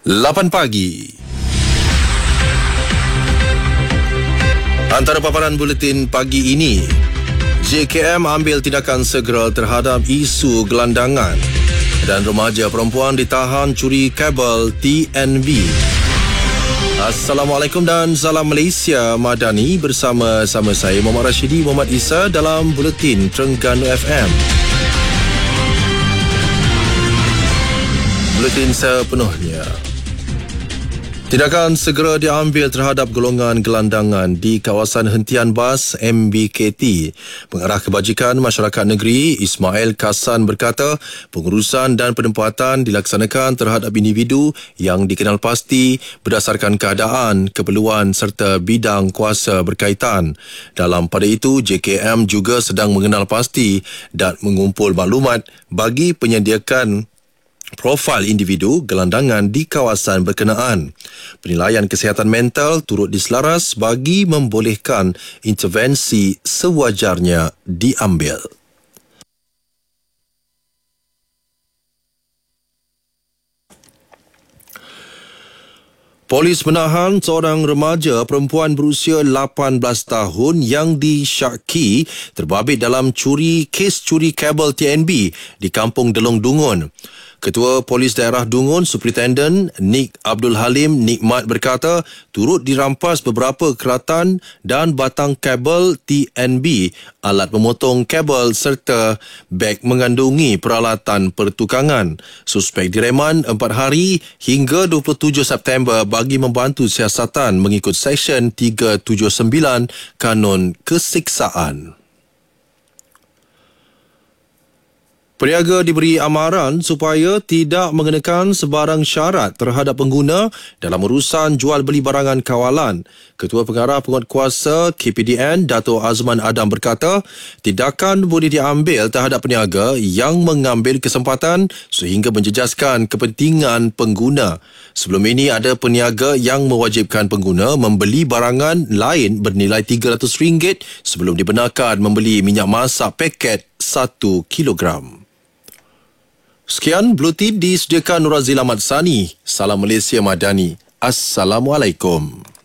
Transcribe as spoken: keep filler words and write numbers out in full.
lapan pagi. Antara paparan buletin pagi ini, J K M ambil tindakan segera terhadap isu gelandangan dan remaja perempuan ditahan curi kabel T N B. Assalamualaikum dan salam Malaysia Madani, bersama-sama saya Muhammad Rashidi Muhammad Isa dalam buletin Terengganu F M. Buletin sepenuhnya. Tindakan segera diambil terhadap golongan gelandangan di kawasan hentian bas M B K T. Pengarah Kebajikan Masyarakat Negeri Ismail Kasan berkata, pengurusan dan penempatan dilaksanakan terhadap individu yang dikenal pasti berdasarkan keadaan, keperluan serta bidang kuasa berkaitan. Dalam pada itu, J K M juga sedang mengenal pasti dan mengumpul maklumat bagi penyediakan profil individu gelandangan di kawasan berkenaan. Penilaian kesihatan mental turut diselaras bagi membolehkan intervensi sewajarnya diambil. Polis menahan seorang remaja perempuan berusia lapan belas tahun yang disyaki terbabit dalam curi kes curi kabel T N B di Kampung Delong Dungun. Ketua Polis Daerah Dungun, Superintendent Nik Abdul Halim Nikmat berkata, turut dirampas beberapa keratan dan batang kabel T N B, alat memotong kabel serta beg mengandungi peralatan pertukangan. Suspek direman empat hari hingga dua puluh tujuh September bagi membantu siasatan mengikut Seksyen tiga tujuh sembilan Kanun Kesiksaan. Peniaga diberi amaran supaya tidak mengenakan sebarang syarat terhadap pengguna dalam urusan jual beli barangan kawalan. Ketua Pengarah Penguatkuasa K P D N, Dato' Azman Adam berkata, tindakan boleh diambil terhadap peniaga yang mengambil kesempatan sehingga menjejaskan kepentingan pengguna. Sebelum ini ada peniaga yang mewajibkan pengguna membeli barangan lain bernilai tiga ratus ringgit sebelum dibenarkan membeli minyak masak paket satu kilogram. Sekian buletin disediakan Nur Azil Ahmad Sani. Salam Malaysia Madani. Assalamualaikum.